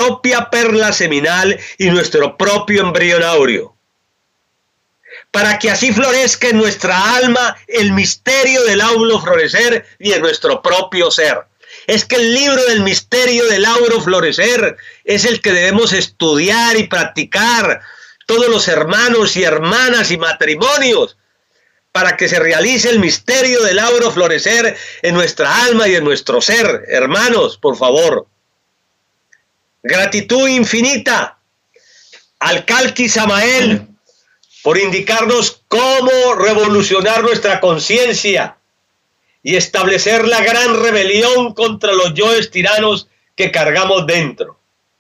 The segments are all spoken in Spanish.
propia perla seminal y nuestro propio embrionaurio, para que así florezca en nuestra alma el misterio del áulo florecer y en nuestro propio ser. Es que el libro del misterio del áulo florecer es el que debemos estudiar y practicar todos los hermanos y hermanas y matrimonios, para que se realice el misterio del áulo florecer en nuestra alma y en nuestro ser. Hermanos, por favor. Gratitud infinita al Calqui Samael por indicarnos cómo revolucionar nuestra conciencia y establecer la gran rebelión contra los yoes tiranos que cargamos dentro.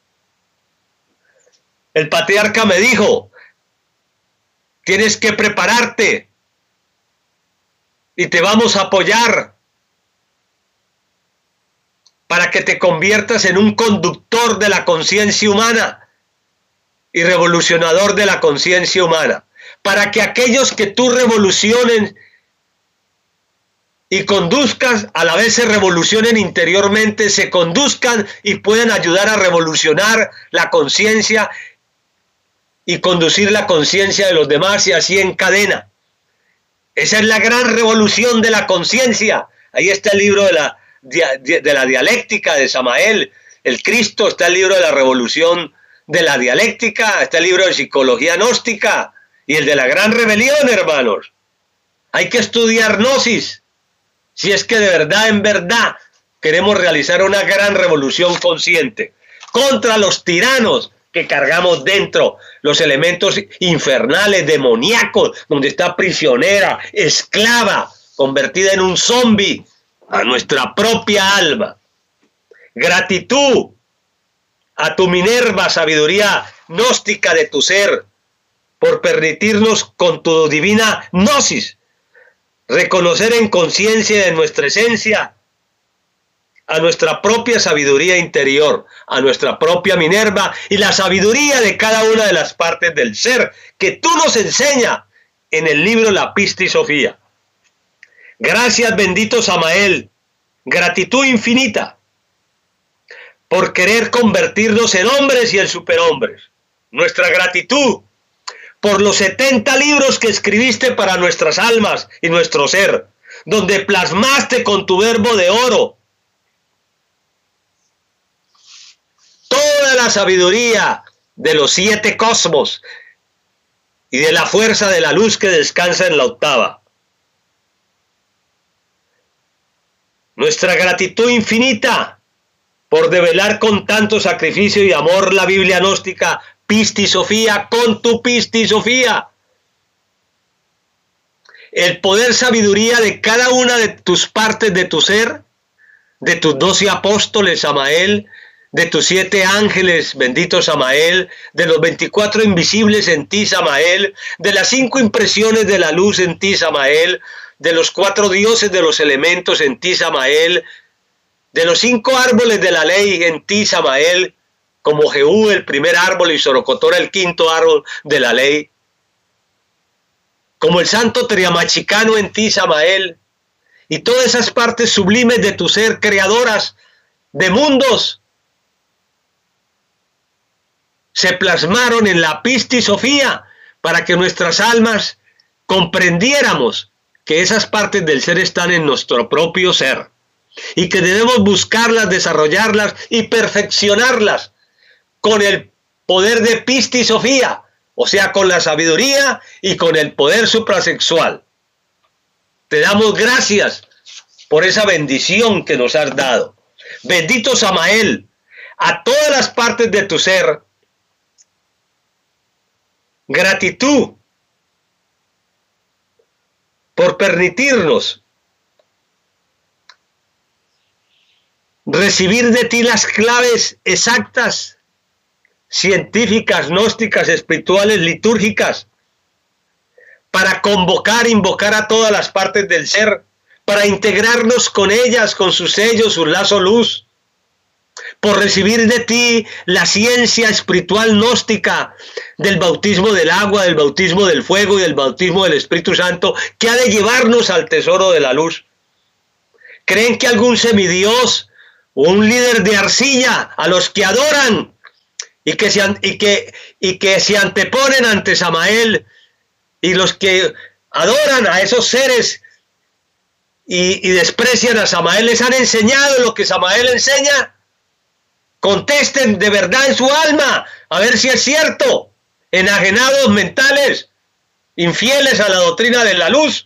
El patriarca me dijo, tienes que prepararte y te vamos a apoyar para que te conviertas en un conductor de la conciencia humana y revolucionador de la conciencia humana, para que aquellos que tú revoluciones y conduzcas, a la vez se revolucionen interiormente, se conduzcan y puedan ayudar a revolucionar la conciencia y conducir la conciencia de los demás, y así en cadena. Esa es la gran revolución de la conciencia. Ahí está el libro de la dialéctica de Samael, el Cristo, está el libro de la revolución de la dialéctica, está el libro de psicología gnóstica y el de la gran rebelión, hermanos. Hay que estudiar gnosis, si es que de verdad, en verdad, queremos realizar una gran revolución consciente contra los tiranos que cargamos dentro, los elementos infernales, demoníacos, donde está prisionera, esclava, convertida en un zombi a nuestra propia alma. Gratitud a tu Minerva, sabiduría gnóstica de tu ser, por permitirnos con tu divina gnosis reconocer en conciencia de nuestra esencia a nuestra propia sabiduría interior, a nuestra propia Minerva y la sabiduría de cada una de las partes del ser que tú nos enseñas en el libro La Pista y Sofía. Gracias, bendito Samael, gratitud infinita por querer convertirnos en hombres y en superhombres. Nuestra gratitud por los 70 libros que escribiste para nuestras almas y nuestro ser, donde plasmaste con tu verbo de oro toda la sabiduría de los 7 cosmos y de la fuerza de la luz que descansa en la octava. Nuestra gratitud infinita por develar con tanto sacrificio y amor la Biblia gnóstica, Pista y Sofía, con tu Pista y Sofía. El poder sabiduría de cada una de tus partes de tu ser, de tus 12 apóstoles, Samael, de tus 7 ángeles, bendito Samael, de los 24 invisibles en ti, Samael, de las 5 impresiones de la luz en ti, Samael, de los 4 dioses de los elementos en ti, Samael, de los 5 árboles de la ley en ti, Samael, como Jehú el primer árbol y Sorocotora el 5.º árbol de la ley, como el santo Triamachicano en ti, Samael, y todas esas partes sublimes de tu ser, creadoras de mundos, se plasmaron en la Pista y Sofía para que nuestras almas comprendiéramos que esas partes del ser están en nuestro propio ser y que debemos buscarlas, desarrollarlas y perfeccionarlas con el poder de Pista y Sofía, o sea, con la sabiduría y con el poder suprasexual. Te damos gracias por esa bendición que nos has dado. Bendito Samael, a todas las partes de tu ser, gratitud por permitirnos recibir de ti las claves exactas, científicas, gnósticas, espirituales, litúrgicas, para convocar, invocar a todas las partes del ser, para integrarnos con ellas, con sus sellos, su lazo luz, por recibir de ti la ciencia espiritual gnóstica del bautismo del agua, del bautismo del fuego y del bautismo del Espíritu Santo, que ha de llevarnos al tesoro de la luz. ¿Creen que algún semidios o un líder de arcilla a los que adoran y que se anteponen ante Samael, y los que adoran a esos seres y desprecian a Samael, ¿les han enseñado lo que Samael enseña? Contesten de verdad en su alma, a ver si es cierto. Enajenados mentales, infieles a la doctrina de la luz.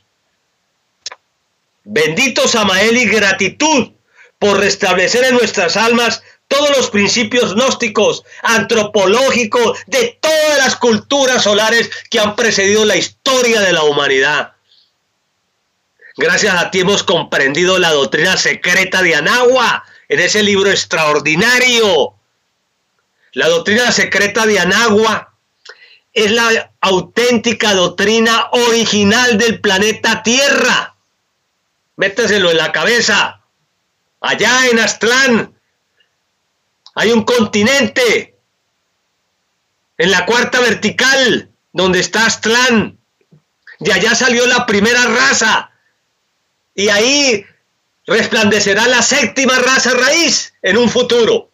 Bendito Samael y gratitud por restablecer en nuestras almas todos los principios gnósticos, antropológicos, de todas las culturas solares que han precedido la historia de la humanidad. Gracias a ti hemos comprendido la doctrina secreta de Anagua en ese libro extraordinario. La doctrina secreta de Anagua es la auténtica doctrina original del planeta Tierra. Métaselo en la cabeza. Allá en Aztlán hay un continente en la cuarta vertical donde está Aztlán. De allá salió la primera raza. Y ahí resplandecerá la séptima raza raíz en un futuro.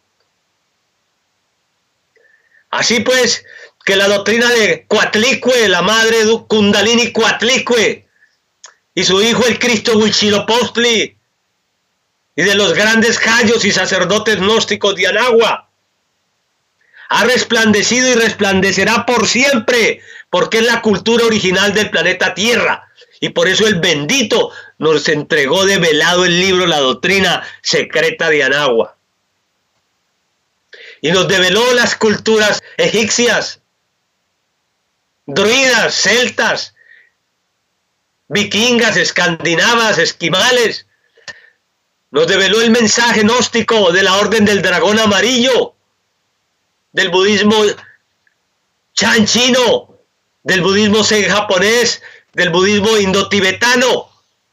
Así pues, que la doctrina de Coatlicue, la madre de Kundalini Coatlicue, y su hijo el Cristo Huitzilopochtli, y de los grandes jayos y sacerdotes gnósticos de Anagua, ha resplandecido y resplandecerá por siempre, porque es la cultura original del planeta Tierra. Y por eso el bendito nos entregó develado el libro La Doctrina Secreta de Anagua. Y nos develó las culturas egipcias, druidas, celtas, vikingas, escandinavas, esquimales. Nos develó el mensaje gnóstico de la Orden del Dragón Amarillo, del budismo Chan chino, del budismo Zen japonés, del budismo indotibetano.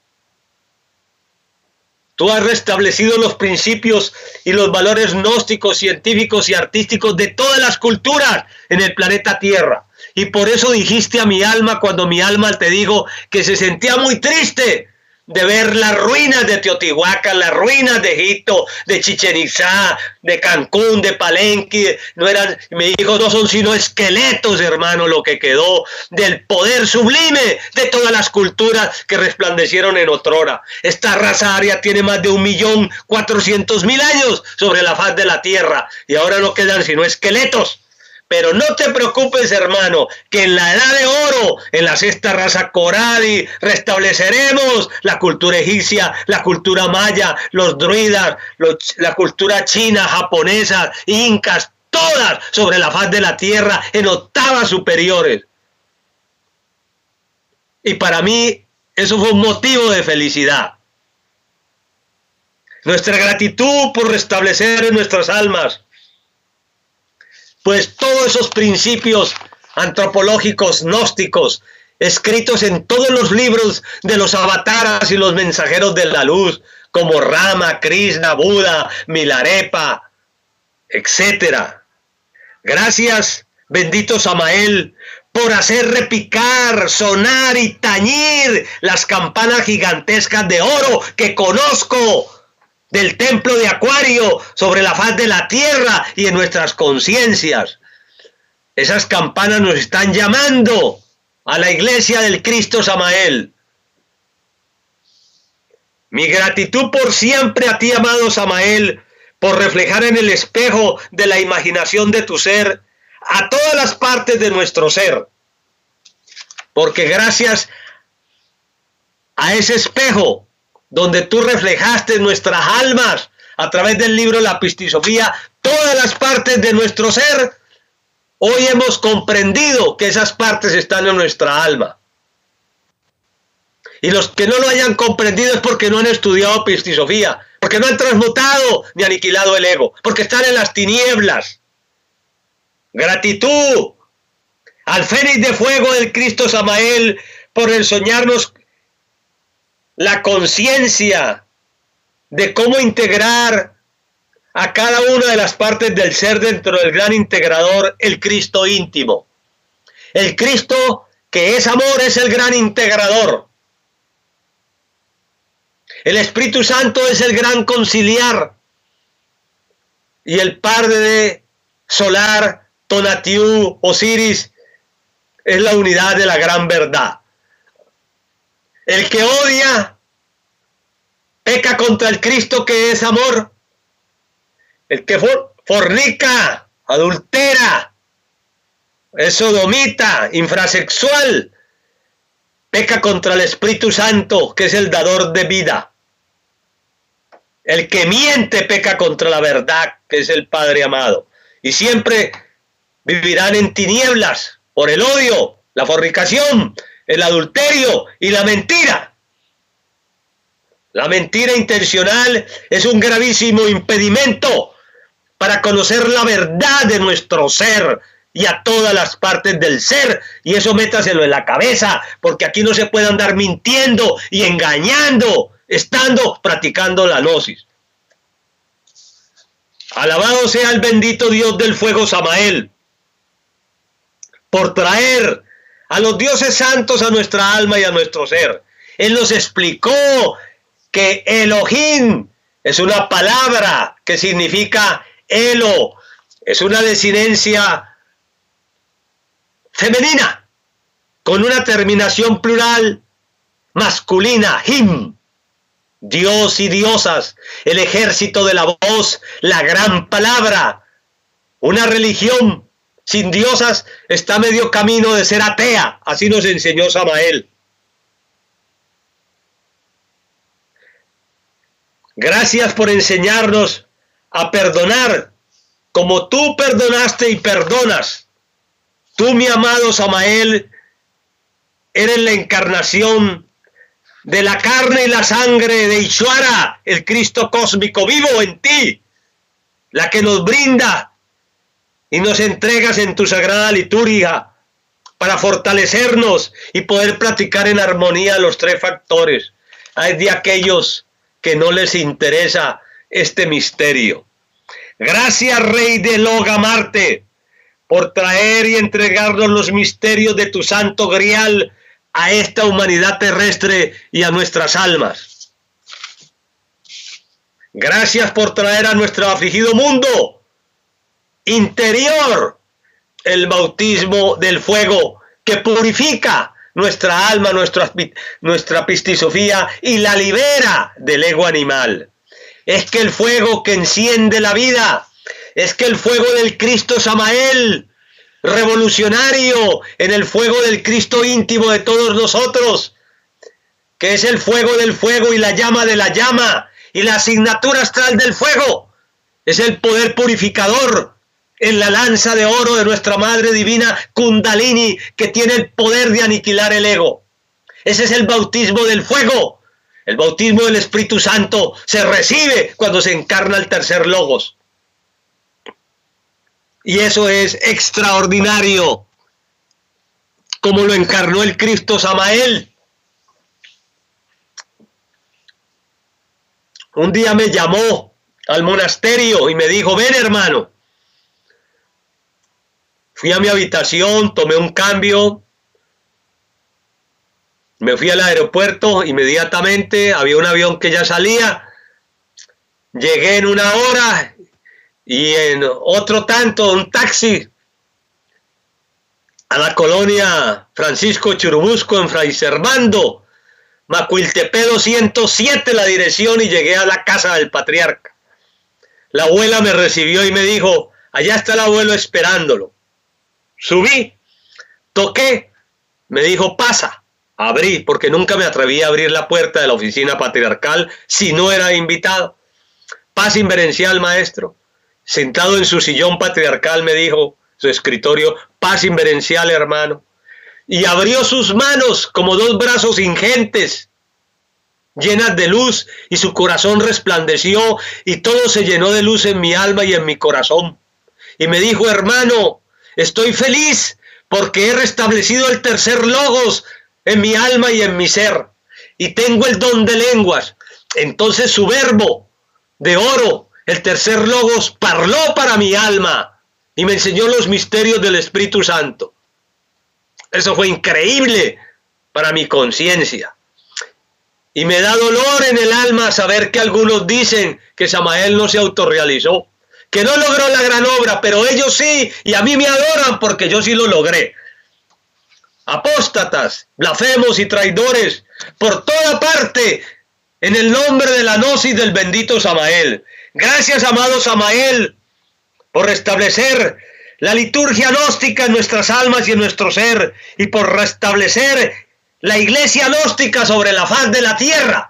Tú has restablecido los principios y los valores gnósticos, científicos y artísticos de todas las culturas en el planeta Tierra. Y por eso dijiste a mi alma, cuando mi alma te dijo que se sentía muy triste de ver las ruinas de Teotihuacán, las ruinas de Egipto, de Chichén Itzá, de Cancún, de Palenque. Me dijo, no son sino esqueletos, hermano, lo que quedó del poder sublime de todas las culturas que resplandecieron en otrora. Esta raza aria tiene más de 1.400.000 años sobre la faz de la tierra, y ahora no quedan sino esqueletos. Pero no te preocupes, hermano, que en la edad de oro, en la sexta raza Coradi, restableceremos la cultura egipcia, la cultura maya, los druidas, la cultura china, japonesa, incas, todas sobre la faz de la tierra en octavas superiores. Y para mí eso fue un motivo de felicidad. Nuestra gratitud por restablecer en nuestras almas, pues todos esos principios antropológicos, gnósticos, escritos en todos los libros de los avataras y los mensajeros de la luz, como Rama, Krishna, Buda, Milarepa, etc. Gracias, bendito Samael, por hacer repicar, sonar y tañir las campanas gigantescas de oro que conozco del templo de Acuario sobre la faz de la tierra y en nuestras conciencias. Esas campanas nos están llamando a la iglesia del Cristo Samael. Mi gratitud por siempre a ti, amado Samael, por reflejar en el espejo de la imaginación de tu ser a todas las partes de nuestro ser. Porque gracias a ese espejo donde tú reflejaste nuestras almas a través del libro La Pistisofía, todas las partes de nuestro ser, hoy hemos comprendido que esas partes están en nuestra alma. Y los que no lo hayan comprendido es porque no han estudiado Pistisofía, porque no han transmutado ni aniquilado el ego, porque están en las tinieblas. Gratitud al Fénix de Fuego del Cristo Samael por enseñarnos la conciencia de cómo integrar a cada una de las partes del ser dentro del gran integrador, el Cristo íntimo. El Cristo que es amor es el gran integrador. El Espíritu Santo es el gran conciliar. Y el Padre solar, Tonatiuh, Osiris, es la unidad de la gran verdad. El que odia peca contra el Cristo que es amor. El que fornica, adultera, es sodomita, infrasexual, peca contra el Espíritu Santo, que es el dador de vida. El que miente peca contra la verdad, que es el Padre amado. Y siempre vivirán en tinieblas por el odio, la fornicación, el adulterio y la mentira. La mentira intencional es un gravísimo impedimento para conocer la verdad de nuestro ser y a todas las partes del ser, y eso métaselo en la cabeza, porque aquí no se puede andar mintiendo y engañando, estando practicando la gnosis. Alabado sea el bendito Dios del fuego Samael, por traer a los dioses santos a nuestra alma y a nuestro ser. Él nos explicó que Elohim es una palabra que significa Elo, es una desinencia femenina, con una terminación plural masculina, him, Dios y diosas, el ejército de la voz, la gran palabra. Una religión sin diosas está a medio camino de ser atea, así nos enseñó Samael. Gracias por enseñarnos a perdonar, como tú perdonaste y perdonas. Tú, mi amado Samael, eres la encarnación de la carne y la sangre de Ishvara, el Cristo cósmico vivo en ti, la que nos brinda y nos entregas en tu sagrada liturgia para fortalecernos y poder practicar en armonía los tres factores. Hay de aquellos que no les interesa este misterio. Gracias, Rey de Loga Marte, por traer y entregarnos los misterios de tu santo grial a esta humanidad terrestre y a nuestras almas. Gracias por traer a nuestro afligido mundo interior el bautismo del fuego que purifica nuestra alma, nuestra pistisofía y la libera del ego animal. Es que el fuego que enciende la vida, es que el fuego del Cristo Samael, revolucionario en el fuego del Cristo íntimo de todos nosotros, que es el fuego del fuego y la llama de la llama y la asignatura astral del fuego, es el poder purificador en la lanza de oro de nuestra Madre Divina Kundalini, que tiene el poder de aniquilar el ego. Ese es el bautismo del fuego. El bautismo del Espíritu Santo se recibe cuando se encarna el tercer logos. Y eso es extraordinario, como lo encarnó el Cristo Samael. Un día me llamó al monasterio y me dijo: ven, hermano. Fui a mi habitación, tomé un cambio, me fui al aeropuerto inmediatamente, había un avión que ya salía, llegué en 1 hora y en otro tanto, un taxi a la colonia Francisco Churubusco en Fray Servando, Macuiltepé 207 la dirección, y llegué a la casa del patriarca. La abuela me recibió y me dijo: allá está el abuelo esperándolo. Subí, toqué, me dijo: pasa. Abrí, porque nunca me atreví a abrir la puerta de la oficina patriarcal si no era invitado. Paz inverencial, maestro. Sentado en su sillón patriarcal, me dijo, su escritorio: paz inverencial, hermano. Y abrió sus manos como 2 brazos ingentes, llenas de luz, y su corazón resplandeció, y todo se llenó de luz en mi alma y en mi corazón. Y me dijo: hermano, estoy feliz porque he restablecido el tercer logos en mi alma y en mi ser, y tengo el don de lenguas. Entonces su verbo de oro, el tercer logos, parló para mi alma y me enseñó los misterios del Espíritu Santo. Eso fue increíble para mi conciencia. Y me da dolor en el alma saber que algunos dicen que Samael no se autorrealizó, que no logró la gran obra, pero ellos sí, y a mí me adoran porque yo sí lo logré. Apóstatas, blasfemos y traidores, por toda parte, en el nombre de la gnosis del bendito Samael. Gracias, amado Samael, por restablecer la liturgia gnóstica en nuestras almas y en nuestro ser, y por restablecer la iglesia gnóstica sobre la faz de la tierra.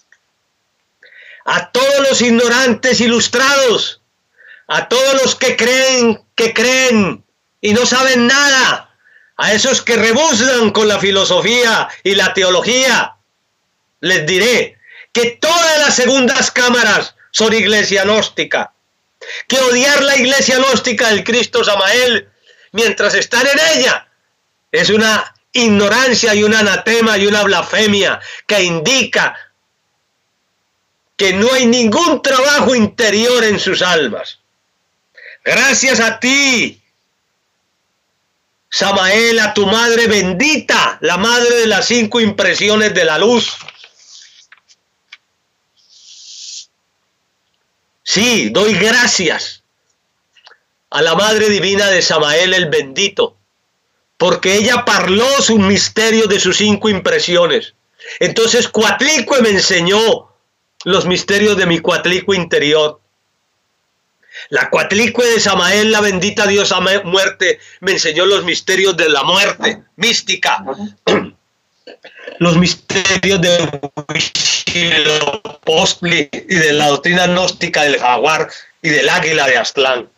A todos los ignorantes ilustrados, a todos los que creen y no saben nada, a esos que rebuznan con la filosofía y la teología, les diré que todas las segundas cámaras son iglesia gnóstica, que odiar la iglesia gnóstica del Cristo Samael mientras están en ella es una ignorancia y un anatema y una blasfemia que indica que no hay ningún trabajo interior en sus almas. Gracias a ti, Samael, a tu madre bendita, la madre de las 5 impresiones de la luz. Sí, doy gracias a la Madre Divina de Samael el bendito, porque ella parló sus misterios de sus 5 impresiones. Entonces Coatlicue me enseñó los misterios de mi Coatlicue interior. La Coatlicue de Samael, la bendita diosa muerte, me enseñó los misterios de la muerte mística, los misterios de Huitzilopochtli y de la doctrina gnóstica del jaguar y del águila de Aztlán.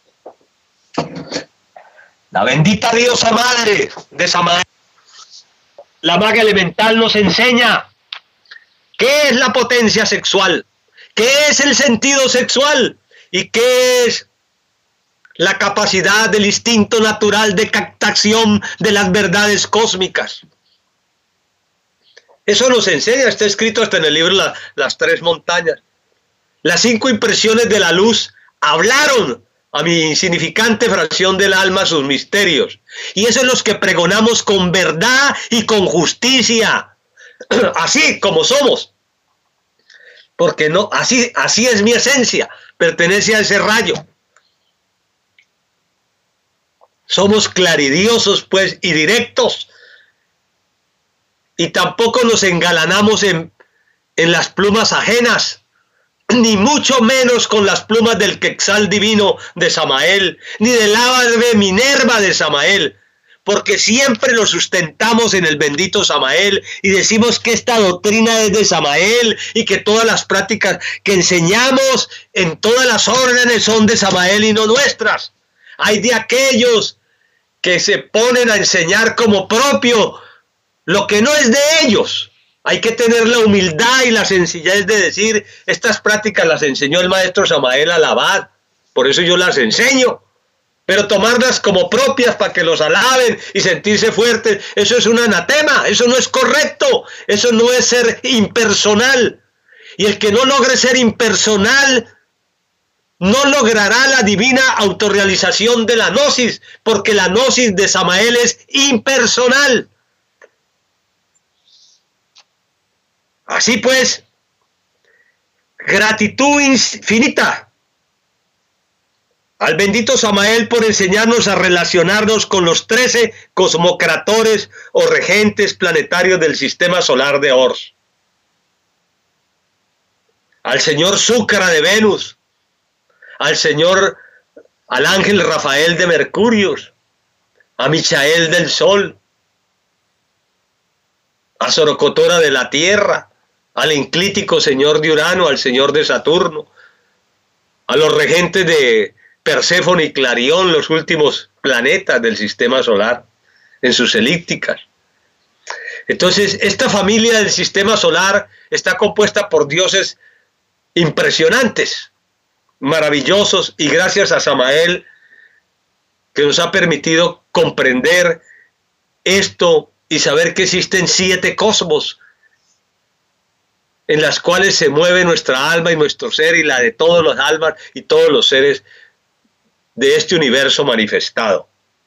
La bendita diosa madre de Samael, la maga elemental, nos enseña qué es la potencia sexual, qué es el sentido sexual y qué es la capacidad del instinto natural de captación de las verdades cósmicas. Eso nos enseña, está escrito hasta en el libro Las 3 montañas. Las 5 impresiones de la luz hablaron a mi insignificante fracción del alma sus misterios. Y eso es los que pregonamos con verdad y con justicia, así como somos. Porque no, así es mi esencia, pertenece a ese rayo. Somos claridiosos, pues, y directos. Y tampoco nos engalanamos en las plumas ajenas, ni mucho menos con las plumas del Quetzal divino de Samael, ni del ave Minerva de Samael, porque siempre nos sustentamos en el bendito Samael y decimos que esta doctrina es de Samael y que todas las prácticas que enseñamos en todas las órdenes son de Samael y no nuestras. Hay de aquellos que se ponen a enseñar como propio lo que no es de ellos. Hay que tener la humildad y la sencillez de decir, estas prácticas las enseñó el maestro Samael al abad, por eso yo las enseño. Pero tomarlas como propias para que los alaben y sentirse fuertes, eso es un anatema, eso no es correcto, eso no es ser impersonal. Y el que no logre ser impersonal no logrará la divina autorrealización de la gnosis, porque la gnosis de Samael es impersonal. Así pues, gratitud infinita al bendito Samael por enseñarnos a relacionarnos con los 13 cosmocratores o regentes planetarios del sistema solar de Ors. Al señor Zúcara de Venus, al ángel Rafael de Mercurio, a Michael del Sol, a Sorocotora de la Tierra, al enclítico señor de Urano, al señor de Saturno, a los regentes de Perséfone y Clarión, los últimos planetas del sistema solar, en sus elípticas. Entonces, esta familia del sistema solar está compuesta por dioses impresionantes, maravillosos, y gracias a Samael, que nos ha permitido comprender esto y saber que existen 7 cosmos en las cuales se mueve nuestra alma y nuestro ser y la de todos los almas y todos los seres de este universo manifestado.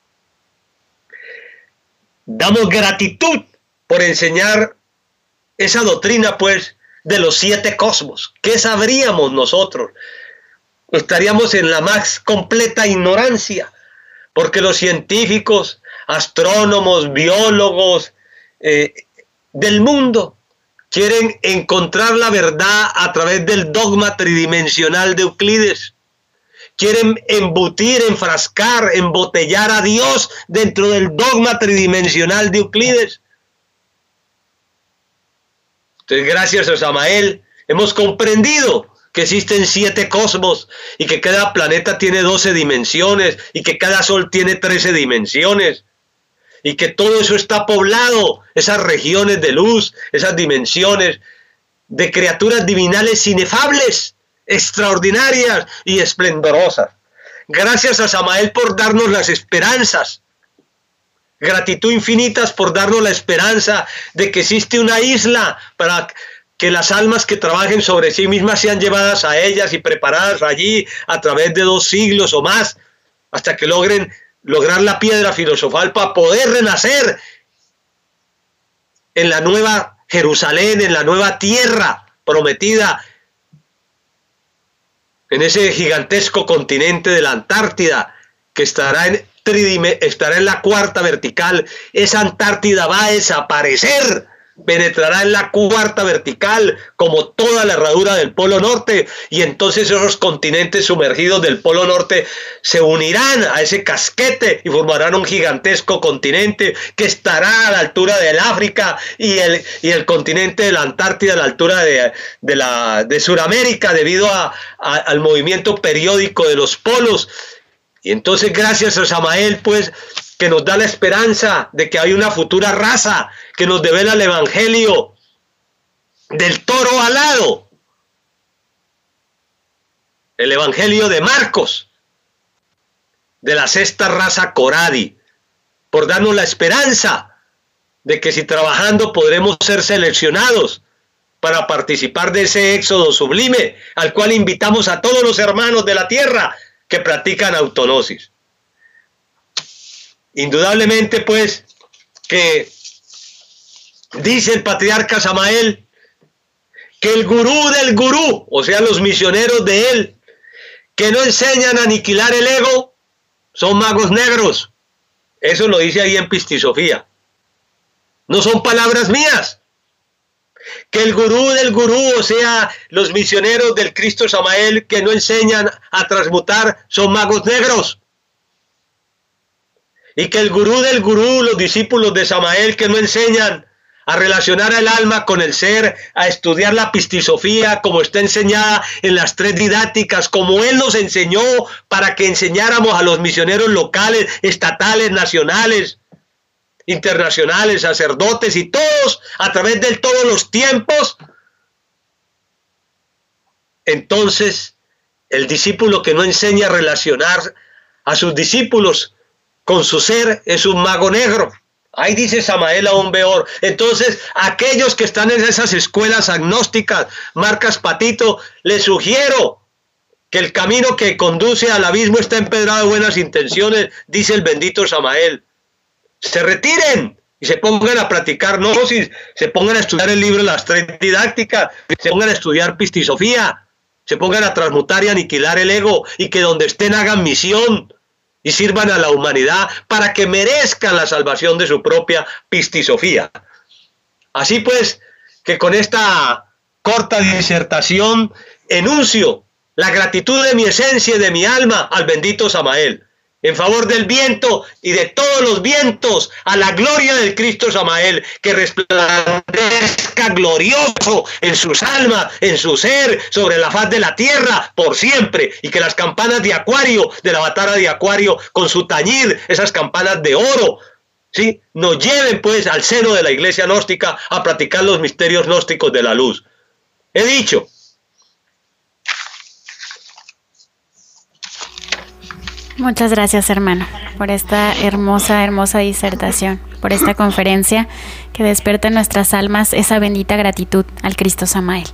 Damos gratitud por enseñar esa doctrina, pues, de los 7 cosmos. ¿Qué sabríamos nosotros estaríamos en la más completa ignorancia, porque los científicos, astrónomos, biólogos del mundo quieren encontrar la verdad a través del dogma tridimensional de Euclides. Quieren embutir, enfrascar, embotellar a Dios dentro del dogma tridimensional de Euclides. Entonces, gracias a Samael, hemos comprendido que existen 7 cosmos y que cada planeta tiene 12 dimensiones y que cada sol tiene 13 dimensiones y que todo eso está poblado, esas regiones de luz, esas dimensiones de criaturas divinales inefables, extraordinarias y esplendorosas. Gracias a Samael por darnos las esperanzas. Gratitud infinitas por darnos la esperanza de que existe una isla para que las almas que trabajen sobre sí mismas sean llevadas a ellas y preparadas allí a través de 2 siglos o más, hasta que logren lograr la piedra filosofal para poder renacer en la nueva Jerusalén, en la nueva tierra prometida, en ese gigantesco continente de la Antártida que estará en la 4ª vertical. Esa Antártida va a desaparecer, penetrará en la 4ª vertical como toda la herradura del Polo Norte, y entonces esos continentes sumergidos del Polo Norte se unirán a ese casquete y formarán un gigantesco continente que estará a la altura del África y el continente de la Antártida a la altura de Sudamérica, debido al movimiento periódico de los polos. Y entonces, gracias a Samael, pues, que nos da la esperanza de que hay una futura raza que nos devela el evangelio del toro alado, el evangelio de Marcos, de la 6ª raza Coradi, por darnos la esperanza de que si trabajando podremos ser seleccionados para participar de ese éxodo sublime, al cual invitamos a todos los hermanos de la tierra que practican autonosis. Indudablemente, pues, que dice el patriarca Samael que el gurú del gurú, o sea, los misioneros de él, que no enseñan a aniquilar el ego, son magos negros. Eso lo dice ahí en Pistisofía. No son palabras mías. Que el gurú del gurú, o sea, los misioneros del Cristo Samael que no enseñan a transmutar, son magos negros. Y que el gurú del gurú, los discípulos de Samael que no enseñan a relacionar al alma con el ser, a estudiar la pistisofía como está enseñada en las 3 didácticas, como él nos enseñó para que enseñáramos a los misioneros locales, estatales, nacionales, internacionales, sacerdotes y todos a través de todos los tiempos. Entonces, el discípulo que no enseña a relacionar a sus discípulos con su ser es un mago negro. Ahí dice Samael aún peor. Entonces, aquellos que están en esas escuelas agnósticas, marcas patito, les sugiero que el camino que conduce al abismo está empedrado de buenas intenciones, dice el bendito Samael. Se retiren y se pongan a practicar gnosis, se pongan a estudiar el libro de las 3 didácticas, se pongan a estudiar pistisofía, se pongan a transmutar y aniquilar el ego, y que donde estén hagan misión y sirvan a la humanidad para que merezcan la salvación de su propia pistisofía. Así pues, que con esta corta disertación enuncio la gratitud de mi esencia y de mi alma al bendito Samael, en favor del viento y de todos los vientos, a la gloria del Cristo Samael, que resplandezca glorioso en sus almas, en su ser, sobre la faz de la tierra, por siempre, y que las campanas de Acuario, de la batalla de Acuario, con su tañir, esas campanas de oro, ¿sí?, nos lleven pues al seno de la iglesia gnóstica a practicar los misterios gnósticos de la luz. He dicho. Muchas gracias, hermano, por esta hermosa disertación, por esta conferencia que despierta en nuestras almas esa bendita gratitud al Cristo Samael.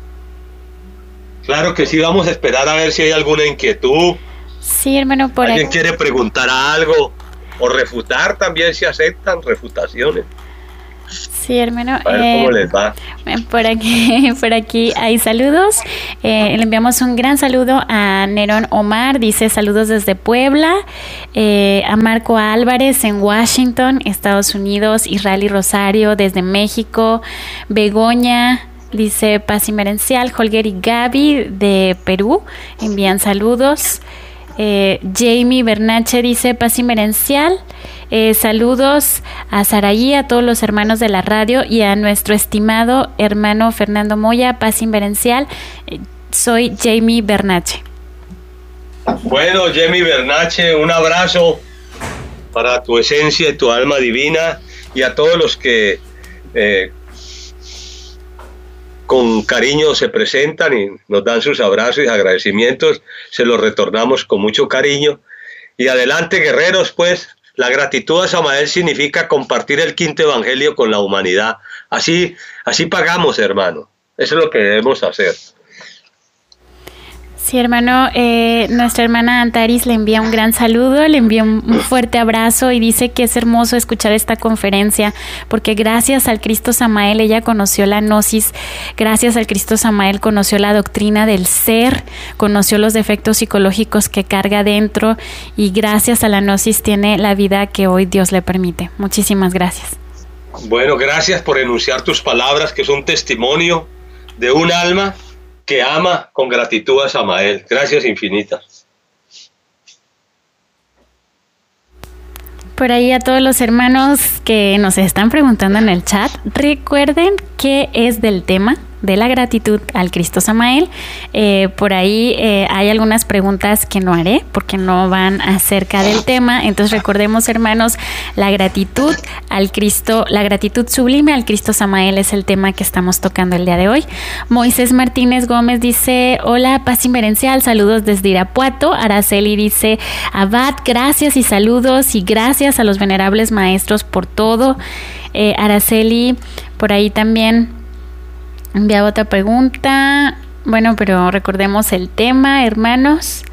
Claro que sí, vamos a esperar a ver si hay alguna inquietud. Sí, hermano, por ¿Alguien quiere preguntar algo o refutar? También se aceptan refutaciones. Sí, hermano. A ver cómo les va. Por aquí hay saludos. Le enviamos un gran saludo a Nerón Omar, dice saludos desde Puebla. A Marco Álvarez en Washington, Estados Unidos. Israel y Rosario desde México. Begoña dice paz inmerencial. Holger y Gaby de Perú envían saludos. Jamie Bernache dice paz inmerencial. Saludos a Saraí, a todos los hermanos de la radio y a nuestro estimado hermano Fernando Moya, paz inmerencial. Soy Jamie Bernache. Bueno, Jamie Bernache, un abrazo para tu esencia y tu alma divina, y a todos los que con cariño se presentan y nos dan sus abrazos y agradecimientos, se los retornamos con mucho cariño. Y adelante, guerreros, pues. La gratitud a Samael significa compartir el quinto evangelio con la humanidad. Así pagamos, hermano. Eso es lo que debemos hacer. Sí, hermano, nuestra hermana Antaris le envía un gran saludo, le envía un fuerte abrazo y dice que es hermoso escuchar esta conferencia porque gracias al Cristo Samael ella conoció la gnosis, gracias al Cristo Samael conoció la doctrina del ser, conoció los defectos psicológicos que carga dentro y gracias a la gnosis tiene la vida que hoy Dios le permite. Muchísimas gracias. Bueno, gracias por enunciar tus palabras, que es un testimonio de un alma que ama con gratitud a Samael. Gracias infinitas. Por ahí a todos los hermanos que nos están preguntando en el chat, recuerden qué es del tema de la gratitud al Cristo Samael. Por ahí hay algunas preguntas que no haré porque no van acerca del tema. Entonces recordemos, hermanos, la gratitud al Cristo, la gratitud sublime al Cristo Samael es el tema que estamos tocando el día de hoy. Moisés Martínez Gómez dice, hola, paz inmerencial, saludos desde Irapuato. Araceli dice, Abad, gracias y saludos y gracias a los venerables maestros por todo. Araceli, por ahí también enviaba otra pregunta. Bueno, pero recordemos el tema, hermanos.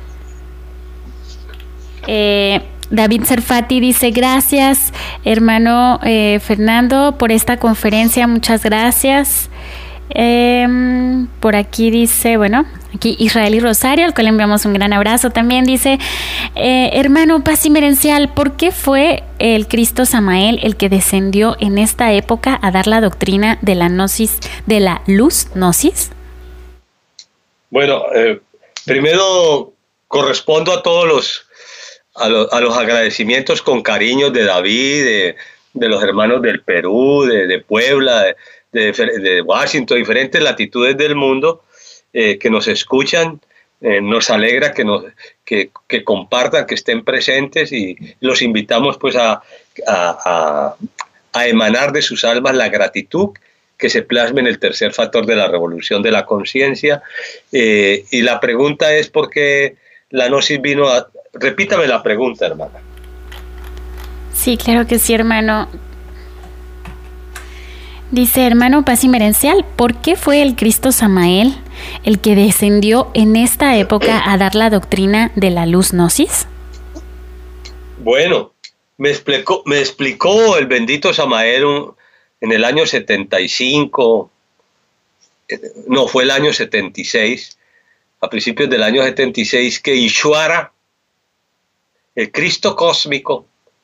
David Serfati dice, gracias, hermano Fernando, por esta conferencia. Muchas gracias. Por aquí dice, bueno, aquí Israel y Rosario, al cual le enviamos un gran abrazo. También dice, hermano paz inmerencial, ¿por qué fue el Cristo Samael el que descendió en esta época a dar la doctrina de la gnosis, de la luz gnosis? Bueno, primero correspondo a todos los agradecimientos con cariño de David, de los hermanos del Perú, de Puebla, de Washington, diferentes latitudes del mundo, que nos escuchan. Nos alegra que compartan, que estén presentes, y los invitamos pues a emanar de sus almas la gratitud que se plasme en el tercer factor de la revolución de la conciencia. Y la pregunta es ¿por qué la gnosis vino a...? Repítame la pregunta, hermana. Sí, claro que sí, hermano. Dice, hermano paz inmerencial, ¿por qué fue el Cristo Samael el que descendió en esta época a dar la doctrina de la luz gnosis? Bueno, me explicó el bendito Samael en el año 75, no, fue el año 76, a principios del año 76, que Ishvara, el Cristo cósmico,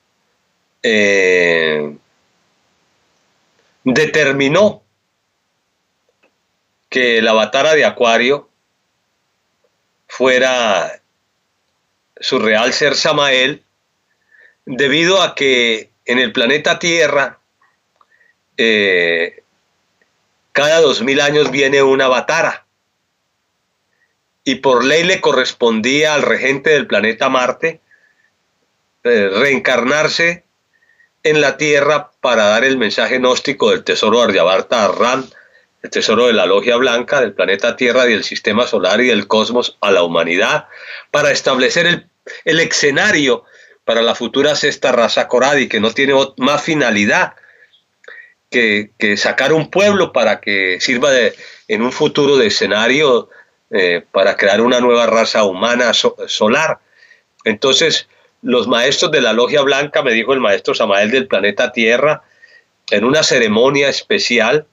determinó que el avatar de Acuario fuera su real ser Samael, debido a que en el planeta Tierra cada 2000 años viene una avatara, y por ley le correspondía al regente del planeta Marte reencarnarse en la Tierra para dar el mensaje gnóstico del tesoro Aryabharta Ram, el tesoro de la logia blanca del planeta Tierra y del sistema solar y del cosmos a la humanidad, para establecer el escenario para la futura sexta raza Coradi, que no tiene más finalidad que sacar un pueblo para que sirva en un futuro de escenario para crear una nueva raza humana solar. Entonces, los maestros de la logia blanca, me dijo el maestro Samael del planeta Tierra, en una ceremonia especial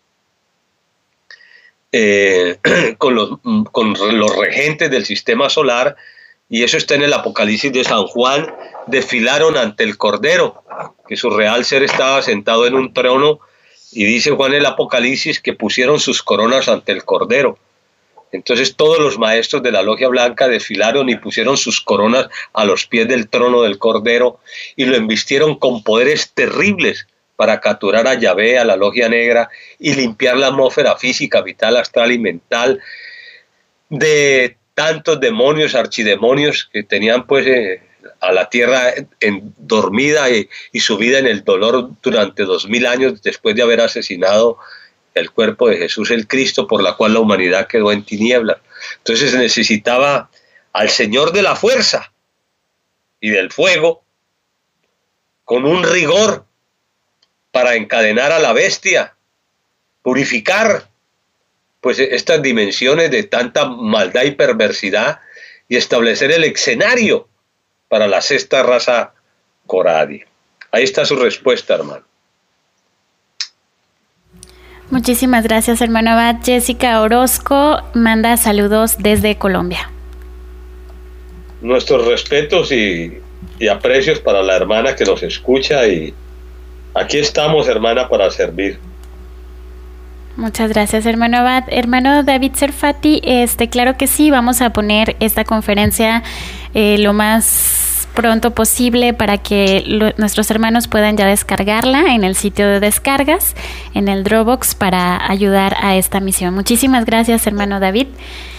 con los regentes del sistema solar, y eso está en el Apocalipsis de San Juan. Desfilaron ante el Cordero, que su real ser estaba sentado en un trono, y dice Juan en el Apocalipsis que pusieron sus coronas ante el Cordero. Entonces todos los maestros de la Logia Blanca desfilaron y pusieron sus coronas a los pies del trono del Cordero y lo embistieron con poderes terribles para capturar a Yahvé, a la Logia Negra, y limpiar la atmósfera física, vital, astral y mental de tantos demonios, archidemonios que tenían pues a la tierra dormida y sumida en el dolor durante 2000 años después de haber asesinado el cuerpo de Jesús el Cristo, por la cual la humanidad quedó en tinieblas. Entonces se necesitaba al Señor de la fuerza y del fuego con un rigor para encadenar a la bestia, purificar pues estas dimensiones de tanta maldad y perversidad y establecer el escenario para la sexta raza Coradi. Ahí está su respuesta, hermano. Muchísimas gracias, hermano Abad. Jessica Orozco manda saludos desde Colombia. Nuestros respetos y aprecios para la hermana que nos escucha, y aquí estamos, hermana, para servir. Muchas gracias, hermano Abad. Hermano David Serfati, claro que sí, vamos a poner esta conferencia lo más pronto posible para que nuestros hermanos puedan ya descargarla en el sitio de descargas, en el Dropbox, para ayudar a esta misión. Muchísimas gracias, hermano David.